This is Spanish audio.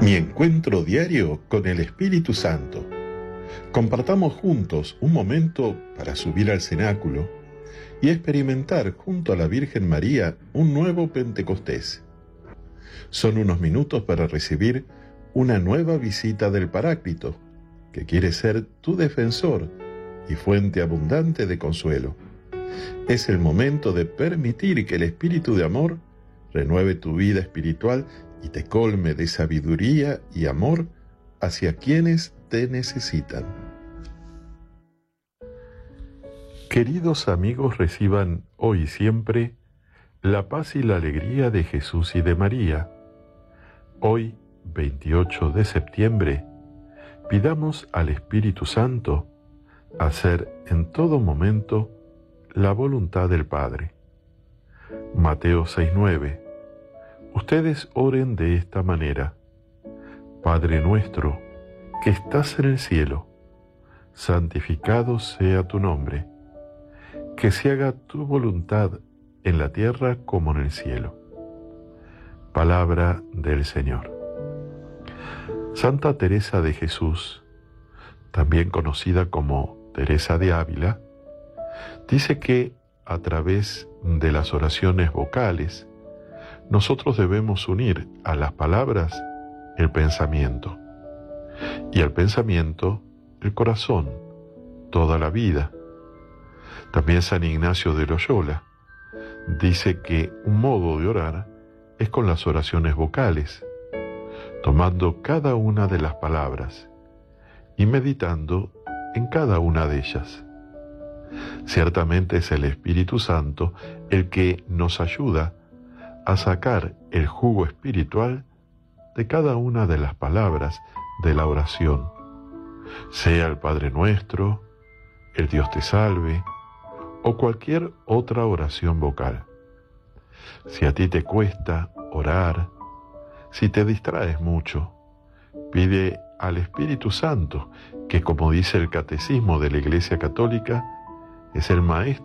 Mi encuentro diario con el Espíritu Santo. Compartamos juntos un momento para subir al cenáculo y experimentar junto a la Virgen María un nuevo Pentecostés. Son unos minutos para recibir una nueva visita del Paráclito, que quiere ser tu defensor y fuente abundante de consuelo. Es el momento de permitir que el Espíritu de amor renueve tu vida espiritual y te colme de sabiduría y amor hacia quienes te necesitan. Queridos amigos, reciban hoy y siempre la paz y la alegría de Jesús y de María. Hoy, 28 de septiembre, pidamos al Espíritu Santo hacer en todo momento la voluntad del Padre. Mateo 6:9. Ustedes oren de esta manera: Padre nuestro, que estás en el cielo, santificado sea tu nombre. Que se haga tu voluntad en la tierra como en el cielo. Palabra del Señor. Santa Teresa de Jesús, también conocida como Teresa de Ávila, dice que a través de las oraciones vocales, nosotros debemos unir a las palabras el pensamiento, y al pensamiento el corazón, toda la vida. También San Ignacio de Loyola dice que un modo de orar es con las oraciones vocales, tomando cada una de las palabras y meditando en cada una de ellas. Ciertamente es el Espíritu Santo el que nos ayuda a sacar el jugo espiritual de cada una de las palabras de la oración, sea el Padre Nuestro, el Dios te salve, o cualquier otra oración vocal. Si a ti te cuesta orar, si te distraes mucho, pide al Espíritu Santo, que, como dice el Catecismo de la Iglesia Católica, es el Maestro